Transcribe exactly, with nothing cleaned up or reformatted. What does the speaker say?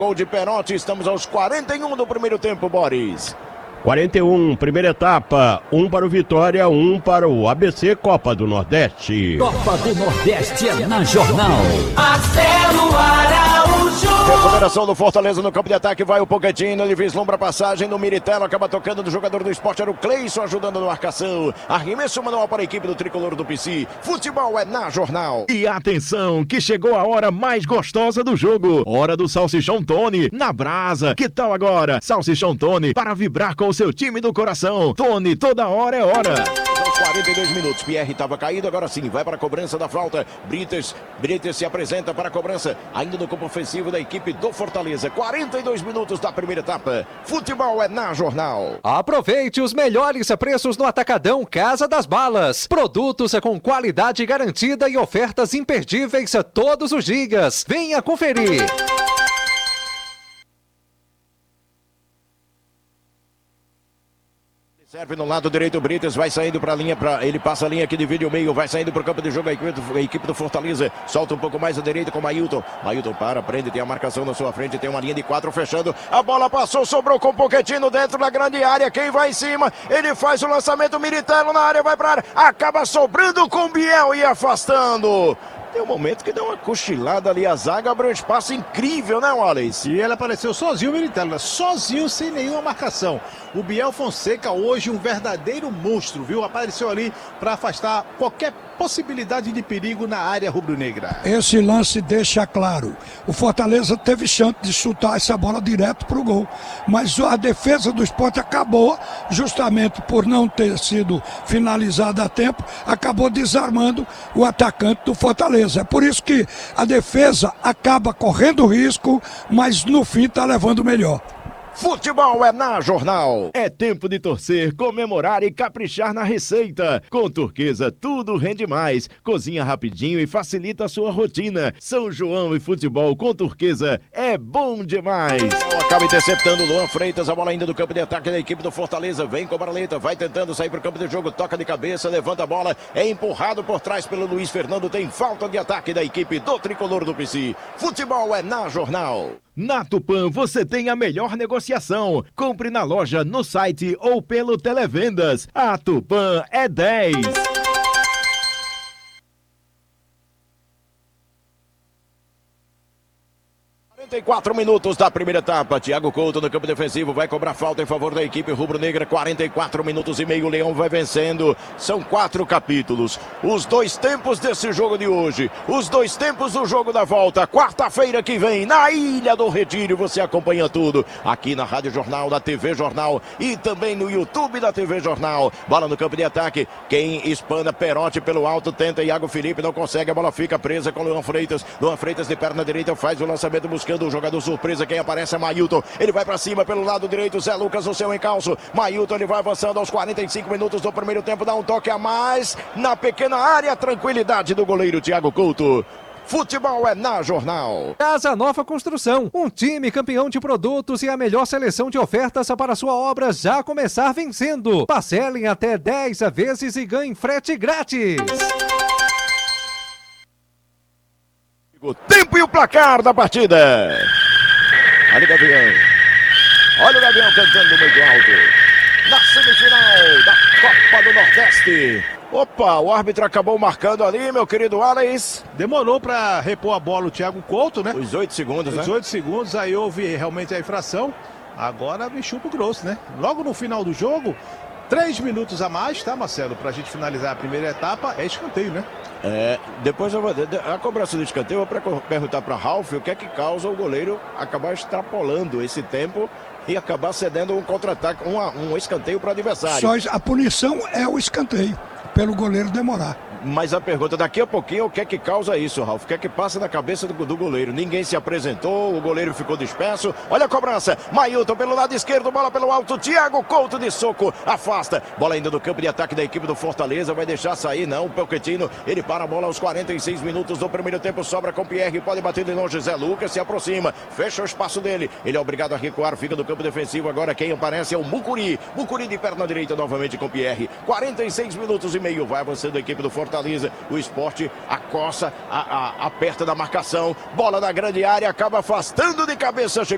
Gol de Perotti, estamos aos quarenta e um do primeiro tempo, Boris. quarenta e um, primeira etapa, um para o Vitória, um para o A B C Copa do Nordeste. Copa do Nordeste é na Jornal. Marcelo Araújo. Recuperação do Fortaleza no campo de ataque, vai o Pochettino, ele vislumbra a passagem do Militello, acaba tocando do jogador do Sport, era o Cleison ajudando na marcação. Arremesso manual para a equipe do Tricolor do P C. Futebol é na Jornal. E atenção, que chegou a hora mais gostosa do jogo. Hora do Salsichão Tony, na brasa. Que tal agora? Salsichão Tony, para vibrar com o seu time do coração. Tony, toda hora é hora. Aos quarenta e dois minutos, Pierre estava caído, agora sim, vai para a cobrança da falta. Brites, Brites se apresenta para a cobrança, ainda no campo ofensivo da equipe do Fortaleza. quarenta e dois minutos da primeira etapa. Futebol é na Jornal. Aproveite os melhores preços no Atacadão Casa das Balas. Produtos com qualidade garantida e ofertas imperdíveis a todos os dias. Venha conferir. Serve no lado direito, o Brites vai saindo para a linha, pra, ele passa a linha que divide o meio, vai saindo para o campo de jogo a equipe, do, a equipe do Fortaleza, solta um pouco mais à direita com o Mailton, Mailton para, prende, tem a marcação na sua frente, tem uma linha de quatro fechando, a bola passou, sobrou com o Pochettino dentro da grande área, quem vai em cima, ele faz o lançamento, Militello na área, vai para a área, acaba sobrando com o Biel e afastando. Tem um momento que deu uma cochilada ali, a zaga abriu um espaço incrível, né, Wallace? E ele apareceu sozinho, o Militello, sozinho, sem nenhuma marcação. O Biel Fonseca hoje um verdadeiro monstro, viu? Apareceu ali para afastar qualquer possibilidade de perigo na área rubro-negra. Esse lance deixa claro, o Fortaleza teve chance de chutar essa bola direto para o gol, mas a defesa do Sport acabou, justamente por não ter sido finalizada a tempo, acabou desarmando o atacante do Fortaleza. É por isso que a defesa acaba correndo risco, mas no fim está levando melhor. Futebol é na Jornal. É tempo de torcer, comemorar e caprichar na receita. Com Turquesa, tudo rende mais. Cozinha rapidinho e facilita a sua rotina. São João e futebol com Turquesa é bom demais. Acaba interceptando o Luan Freitas, a bola ainda do campo de ataque da equipe do Fortaleza. Vem com a Barleta, vai tentando sair para o campo de jogo, toca de cabeça, levanta a bola, é empurrado por trás pelo Luiz Fernando. Tem falta de ataque da equipe do Tricolor do P C. Futebol é na Jornal. Na Tupã você tem a melhor negociação. Compre na loja, no site ou pelo Televendas. A Tupã é dez. quarenta e quatro minutos da primeira etapa. Thiago Couto no campo defensivo vai cobrar falta em favor da equipe rubro-negra. quarenta e quatro minutos e meio. O Leão vai vencendo. São quatro capítulos. Os dois tempos desse jogo de hoje. Os dois tempos do jogo da volta. Quarta-feira que vem, na Ilha do Retiro. Você acompanha tudo aqui na Rádio Jornal, da T V Jornal e também no YouTube da T V Jornal. Bola no campo de ataque. Quem espana, Perotti pelo alto. Tenta Iago Felipe, não consegue. A bola fica presa com Luan Freitas. Luan Freitas de perna direita faz o lançamento buscando o jogador surpresa, quem aparece é Mailton, ele vai para cima pelo lado direito, Zé Lucas no seu encalço, Mailton ele vai avançando aos quarenta e cinco minutos do primeiro tempo, dá um toque a mais na pequena área, tranquilidade do goleiro Thiago Couto. Futebol é na Jornal. Casa Nova Construção, um time campeão de produtos e a melhor seleção de ofertas para sua obra já começar vencendo. Parcelem até dez vezes e ganhem frete grátis. O tempo e o placar da partida. Olha o Gavião. Olha o Gavião cantando muito alto. Na semifinal da Copa do Nordeste. Opa, o árbitro acabou marcando ali, meu querido Alex. Demorou para repor a bola o Thiago Couto, né? Os oito segundos, né? Os oito segundos, aí houve realmente a infração. Agora me chupa o grosso, né? Logo no final do jogo, três minutos a mais, tá, Marcelo? Pra gente finalizar a primeira etapa, é escanteio, né? É, depois eu vou, a cobrança do escanteio, eu vou perguntar para Ralf o que é que causa o goleiro acabar extrapolando esse tempo e acabar cedendo um contra-ataque, um, um escanteio para o adversário. Só a punição é o escanteio, pelo goleiro demorar. Mas a pergunta daqui a pouquinho, o que é que causa isso, Ralf? O que é que passa na cabeça do, do goleiro? Ninguém se apresentou, o goleiro ficou disperso. Olha a cobrança, Mailton pelo lado esquerdo, bola pelo alto, Thiago Couto de soco, afasta. Bola ainda do campo de ataque da equipe do Fortaleza, vai deixar sair, não, o Pochettino, ele para a bola aos quarenta e seis minutos do primeiro tempo, sobra com Pierre, pode bater de longe, Zé Lucas se aproxima, fecha o espaço dele, ele é obrigado a recuar, fica do campo defensivo, agora quem aparece é o Mucuri, Mucuri de perna direita novamente com Pierre, quarenta e seis minutos e meio, vai avançando a equipe do Fortaleza. O Sport acossa, a, a, aperta da marcação, bola na grande área, acaba afastando de cabeça, chegou